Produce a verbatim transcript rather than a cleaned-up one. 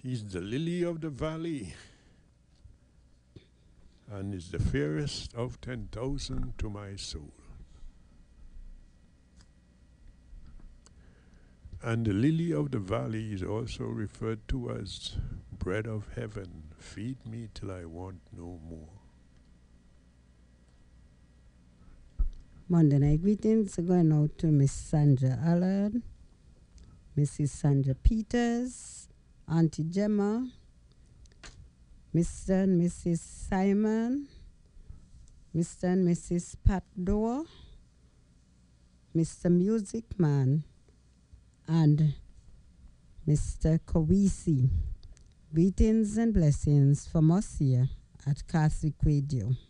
He's the lily of the valley, and is the fairest of ten thousand to my soul. And the lily of the valley is also referred to as bread of heaven. Feed me till I want no more. Monday night greetings are going out to Miss Sandra Allen, Missus Sandra Peters, Auntie Gemma, Mister and Missus Simon, Mister and Missus Pat Doe, Mister Music Man, and Mister Kawisi. Greetings and blessings from us here at Catholic Radio.